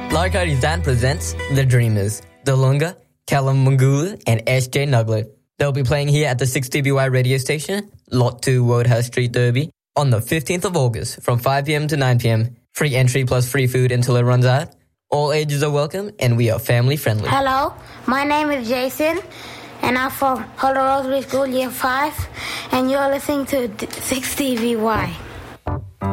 Larkari Zan presents The Dreamers, Dalunga, Callum Mungulu, and SJ Nuglet. They'll be playing here at the 6DBY radio station, Lot 2 Wodehouse Street, Derby, on the 15th of August from 5 p.m. to 9 p.m. Free entry plus free food until it runs out. All ages are welcome, and we are family friendly. Hello, my name is Jason, and I'm from Hollow Rosary School, Year 5, and you're listening to 6DBY.